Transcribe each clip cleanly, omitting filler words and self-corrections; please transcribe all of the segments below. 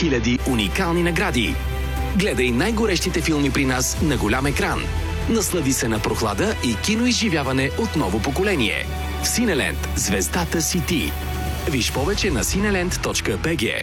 000 уникални награди. Гледай най-горещите филми при нас на голям екран. Наслади се на прохлада и киноизживяване от ново поколение. В Синеленд звездата си ти. Виж повече на cinelend.bg.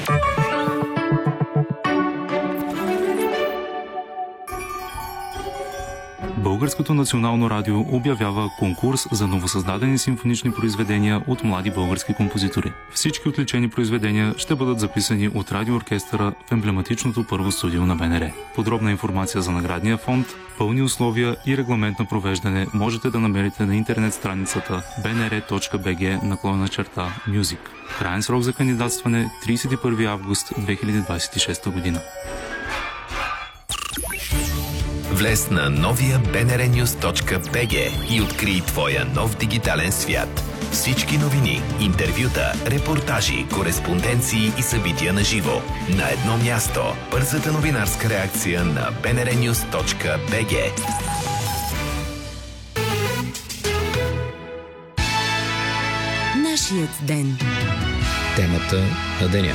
Българското национално радио обявява конкурс за новосъздадени симфонични произведения от млади български композитори. Всички отличени произведения ще бъдат записани от радиооркестъра в емблематичното първо студио на БНР. Подробна информация за наградния фонд, пълни условия и регламент на провеждане можете да намерите на интернет страницата bnr.bg/music. Краен срок за кандидатстване 31 август 2026 година. Влез на новия bnrnews.bg и открий твоя нов дигитален свят. Всички новини, интервюта, репортажи, кореспонденции и събития на живо. На едно място. Бързата новинарска реакция на bnrnews.bg. Нашият ден. Темата на деня.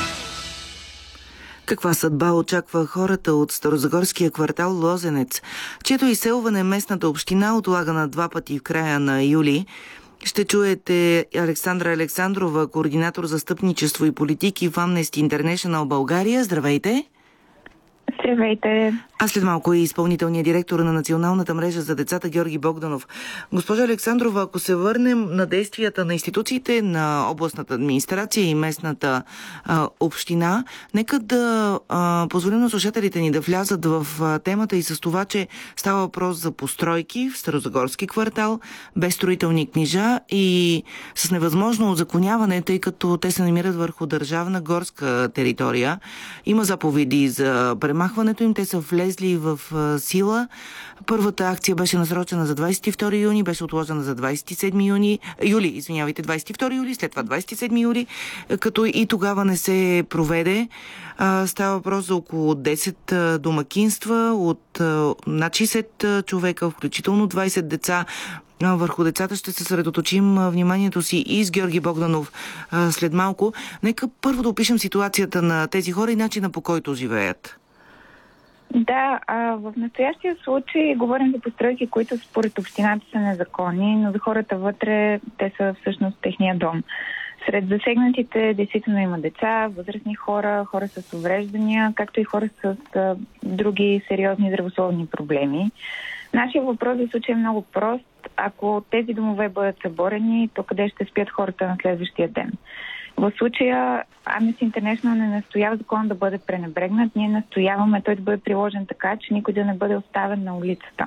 Каква съдба очаква хората от старозагорския квартал Лозенец, чието изселване местната община отлага на 2 пъти в края на юли? Ще чуете Александра Александрова, координатор за стъпничество и политики в Amnesty International България. Здравейте! Здравейте! А след малко е изпълнителният директор на Националната мрежа за децата Георги Богданов. Госпожа Александрова, ако се върнем на действията на институциите, на областната администрация и местната община, нека да позволим на слушателите ни да влязат в темата и с това, че става въпрос за постройки в Старозагорски квартал, без строителни книжа и с невъзможно озаконяване, тъй като те се намират върху държавна горска територия. Има заповеди за премахването им, те са влезли в сила. Първата акция беше насрочена за 22 юни, беше отложена за 27 юли, 22 юли, след това 27 юли, като и тогава не се проведе. Става въпрос за около 10 домакинства от над 60 човека, включително 20 деца. Върху децата ще се съсредоточим вниманието си и с Георги Богданов след малко. Нека първо да опишем ситуацията на тези хора и начина, по който живеят. Да, в настоящия случай говорим за постройки, които според общината са незаконни, но за хората вътре те са всъщност техния дом. Сред засегнатите действително има деца, възрастни хора, хора с увреждания, както и хора с други сериозни здравословни проблеми. Нашия въпрос за случай е много прост. Ако тези домове бъдат съборени, то къде ще спят хората на следващия ден? В случая Amnesty International не настоява закон да бъде пренебрегнат. Ние настояваме той да бъде приложен така, че никой да не бъде оставен на улицата.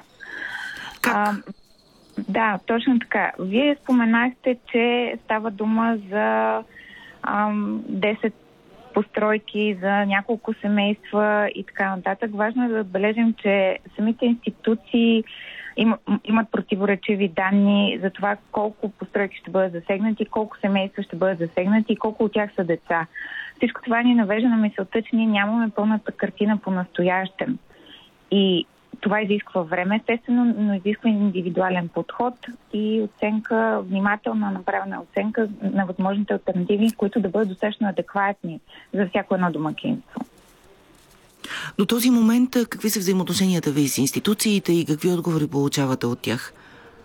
Да, точно така. Вие споменахте, че става дума за 10 постройки, за няколко семейства и така нататък. Важно е да отбележим, че самите институции имат противоречиви данни за това колко постройки ще бъдат засегнати, колко семейства ще бъдат засегнати и колко от тях са деца. Всичко това ни навежда на мисълта, че ние нямаме пълната картина по настоящем. И това изисква време, естествено, но изисква индивидуален подход и оценка, внимателно направена оценка на възможните алтернативи, които да бъдат достатъчно адекватни за всяко едно домакинство. До този момент какви са взаимоотношенията ви с институциите и какви отговори получавате от тях?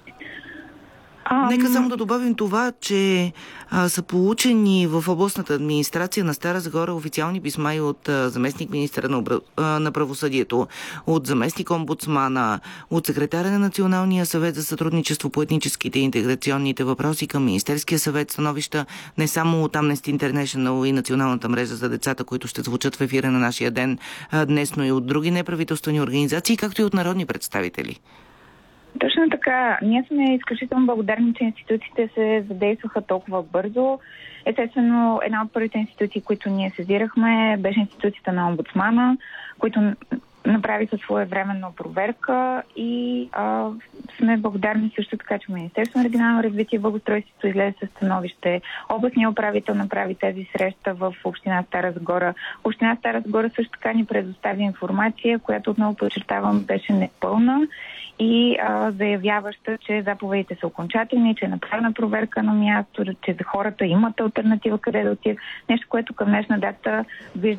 Нека само да добавим това, че са получени в областната администрация на Стара Загора официални писма и от заместник-министъра на правосъдието, от заместник-омбудсмана, от секретаря на Националния съвет за сътрудничество по етническите и интеграционните въпроси към Министерския съвет, становища не само от Amnesty International и Националната мрежа за децата, които ще звучат в ефира на нашия ден днес, но и от други неправителствени организации, както и от народни представители. Точно така. Ние сме изключително благодарни, че институциите се задействаха толкова бързо. Естествено, една от първите институции, които ние сезирахме, беше институцията на омбудсмана, които направиха своевременна проверка и сме благодарни също така, че Министерството на регионално развитие и благоустройството излезе със становище. Областният управител направи тези среща в община Стара Загора. Община Стара Загора също така ни предостави информация, която отново подчертавам беше непълна и заявяваща, че заповедите са окончателни, че е направена проверка на място, че за хората имат алтернатива къде да отидат. Нещо, което към днешна дата вижда